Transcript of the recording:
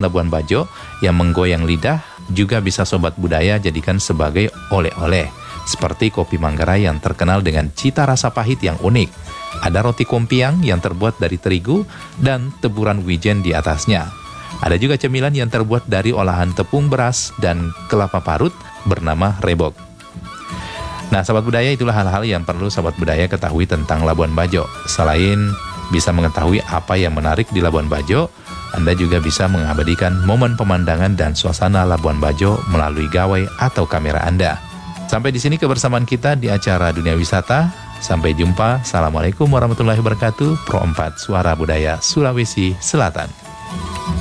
Labuan Bajo yang menggoyang lidah juga bisa Sobat Budaya jadikan sebagai oleh-oleh. Seperti kopi Manggarai yang terkenal dengan cita rasa pahit yang unik. Ada roti kompiang yang terbuat dari terigu dan teburan wijen di atasnya. Ada juga cemilan yang terbuat dari olahan tepung beras dan kelapa parut bernama rebok. Nah, Sobat Budaya, itulah hal-hal yang perlu Sobat Budaya ketahui tentang Labuan Bajo. Selain bisa mengetahui apa yang menarik di Labuan Bajo, Anda juga bisa mengabadikan momen pemandangan dan suasana Labuan Bajo melalui gawai atau kamera Anda. Sampai di sini kebersamaan kita di acara Dunia Wisata. Sampai jumpa. Assalamualaikum warahmatullahi wabarakatuh. Pro 4 Suara Budaya Sulawesi Selatan.